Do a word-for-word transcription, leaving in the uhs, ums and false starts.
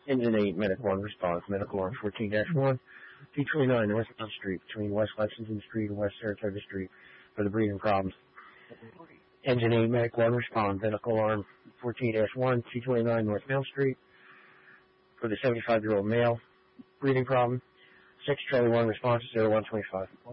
Engine eight, Medic one, response. Medical Arm fourteen dash one, two twenty-nine North Main Street, between West Lexington Street and West Saratoga Street, for the breathing problems. Engine eight, Medic one, response. Medical Arm fourteen dash one, two twenty-nine North Main Street, for the seventy-five-year-old male, breathing problem. six Charlie one, response zero one twenty-five.